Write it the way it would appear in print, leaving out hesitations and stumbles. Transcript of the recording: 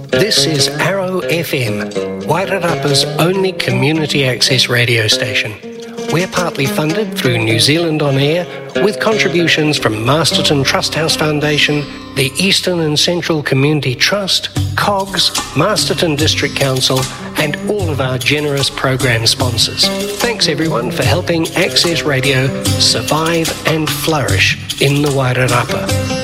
This is Arrow FM, Wairarapa's only community access radio station. We're partly funded through New Zealand On Air, with contributions from Masterton Trust House Foundation, the Eastern and Central Community Trust, COGS, Masterton District Council, and all of our generous program sponsors. Thanks everyone for helping Access Radio survive and flourish in the Wairarapa.